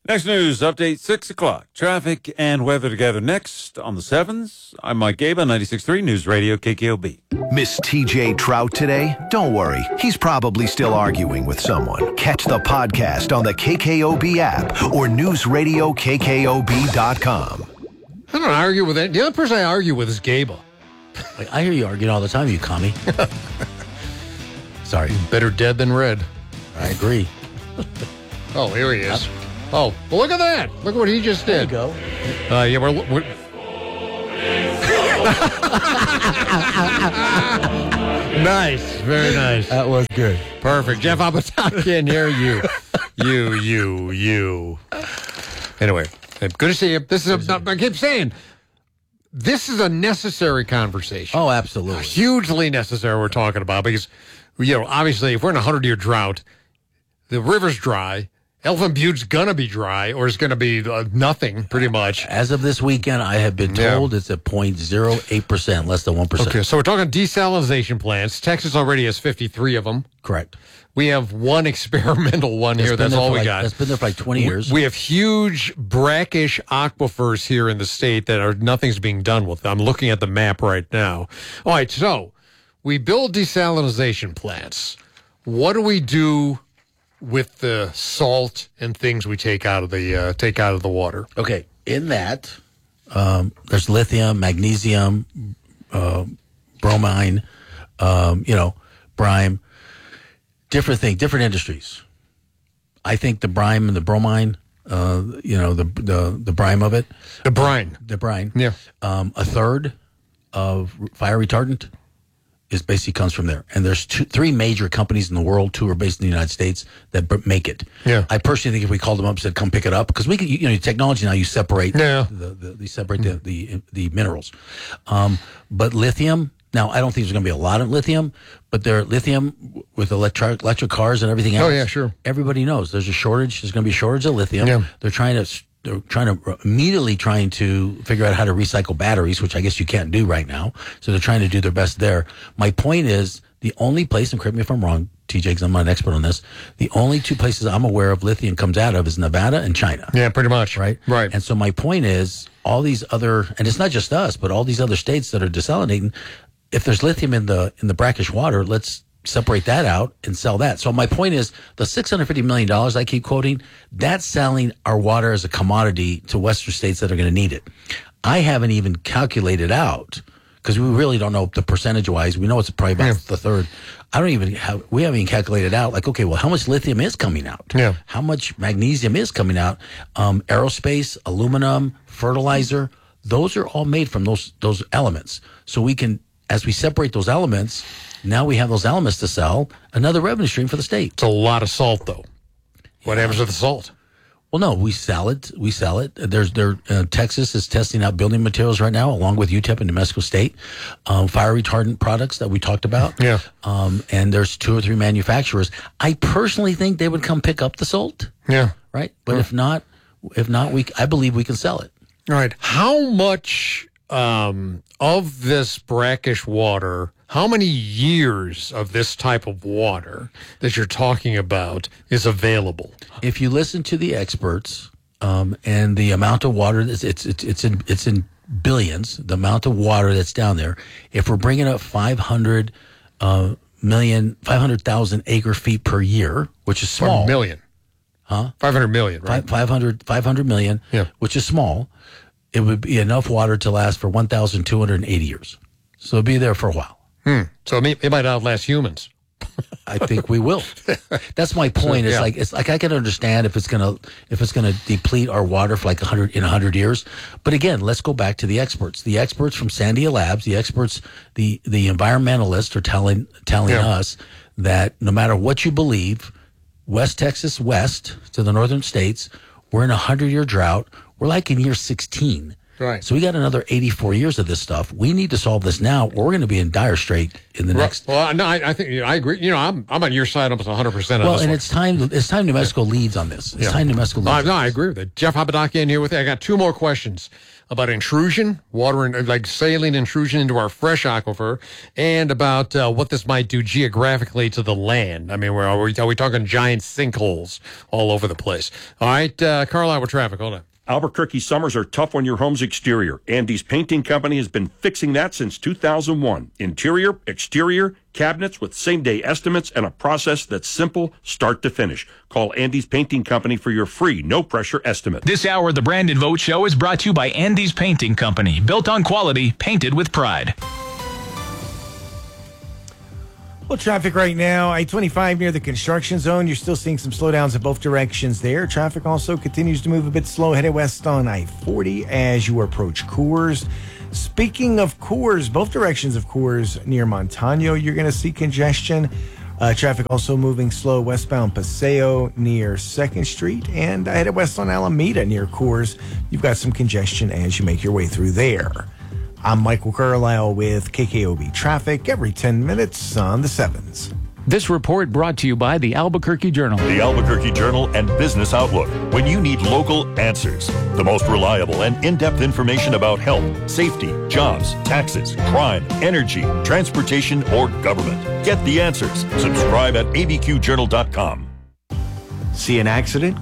Next news update, 6 o'clock. Traffic and weather together next on the 7s. I'm Mike Gaba, 96.3 News Radio KKOB. Miss TJ Trout today? Don't worry. He's probably still arguing with someone. Catch the podcast on the KKOB app or newsradiokkob.com. I don't argue with it. The other person I argue with is Gable. I hear you arguing all the time, you commie. Sorry. Better dead than red. I agree. Oh, here he is. Oh, well, look at that. Look at what he just did. There you go. Yeah, we're nice. Very nice. That was good. Perfect. Jeff Abatakian here. You. Anyway, good to see you. This is I keep saying, this is a necessary conversation. Oh, absolutely. Hugely necessary we're talking about because, obviously, if we're in a 100-year drought, the river's dry. Elephant Butte's going to be dry, or it's going to be nothing, pretty much. As of this weekend, I have been told it's at 0.08%, less than 1%. Okay, so we're talking desalination plants. Texas already has 53 of them. Correct. We have one experimental one here. That's all we got. That's been there for 20 years. We have huge brackish aquifers here in the state that nothing's being done with. I'm looking at the map right now. All right, so we build desalination plants. What do we do with the salt and things we take out of the water? Okay, in that there's lithium, magnesium, bromine, brine, different things, different industries. I think the brine and the bromine, the brine of it, the brine, yeah, a third of fire retardant basically comes from there. And there's three major companies in the world, 2 are based in the United States, that make it. Yeah. I personally think if we called them up and said, come pick it up, because we can, technology now, you separate the minerals. But lithium, now I don't think there's going to be a lot of lithium, but there lithium with electric cars and everything else. Oh, yeah, sure. Everybody knows there's a shortage. There's going to be a shortage of lithium. Yeah. They're immediately trying to figure out how to recycle batteries, which I guess you can't do right now. So they're trying to do their best there. My point is, the only place, and correct me if I'm wrong, TJ, because I'm not an expert on this, the only 2 places I'm aware of lithium comes out of is Nevada and China. Yeah, pretty much. Right? Right. And so my point is, all these other, and it's not just us, but all these other states that are desalinating, if there's lithium in the brackish water, let's separate that out and sell that. So my point is, the $650 million I keep quoting, that's selling our water as a commodity to Western states that are going to need it. I haven't even calculated out, because we really don't know the percentage-wise. We know it's probably about the third. We haven't even calculated out, like, okay, well, how much lithium is coming out? Yeah. How much magnesium is coming out? Aerospace, aluminum, fertilizer, those are all made from those elements. So we can, as we separate those elements, now we have those elements to sell, another revenue stream for the state. It's a lot of salt, though. What happens with the salt? Well, no, we sell it. Texas is testing out building materials right now, along with UTEP and New Mexico State, fire retardant products that we talked about. Yeah. And there's 2 or 3 manufacturers. I personally think they would come pick up the salt. Yeah. Right. But if not, I believe we can sell it. All right. How much of this brackish water? How many years of this type of water that you're talking about is available? If you listen to the experts, and the amount of water, it's in billions. The amount of water that's down there. If we're bringing up 500,000 acre feet per year, which is small. 1 million. Huh? 500 million, right? 500 million, which is small. It would be enough water to last for 1,280 years. So it'll be there for a while. So it might outlast humans. I think we will. That's my point. It's like I can understand if it's gonna deplete our water for like 100 years. But again, let's go back to the experts. The experts from Sandia Labs, the environmentalists are telling us that no matter what you believe, West Texas west to the northern states, we're in a 100-year drought. We're like in year 16. Right. So we got another 84 years of this stuff. We need to solve this now, or we're going to be in dire strait in the next. Well, no, I think I agree. I'm on your side almost 100% on this. Well, and it's time New Mexico leads on this. It's time New Mexico leads. No, I agree with it. Jeff Apodakian here with you. I got two more questions about intrusion, water, like saline intrusion into our fresh aquifer, and about what this might do geographically to the land. I mean, are we talking giant sinkholes all over the place? All right, Carlisle with traffic. Hold on. Albuquerque summers are tough on your home's exterior. Andy's Painting Company has been fixing that since 2001. Interior, exterior, cabinets with same-day estimates and a process that's simple start to finish. Call Andy's Painting Company for your free, no-pressure estimate. This hour of the Brandon Vogt Show is brought to you by Andy's Painting Company. Built on quality, painted with pride. Well, traffic right now, I-25 near the construction zone. You're still seeing some slowdowns in both directions there. Traffic also continues to move a bit slow headed west on I-40 as you approach Coors. Speaking of Coors, both directions of Coors near Montano, you're going to see congestion. Traffic also moving slow westbound Paseo near 2nd Street and headed west on Alameda near Coors. You've got some congestion as you make your way through there. I'm Michael Carlisle with KKOB Traffic every 10 minutes on the 7s. This report brought to you by the Albuquerque Journal. The Albuquerque Journal and Business Outlook. When you need local answers, the most reliable and in-depth information about health, safety, jobs, taxes, crime, energy, transportation, or government. Get the answers. Subscribe at abqjournal.com. See an accident?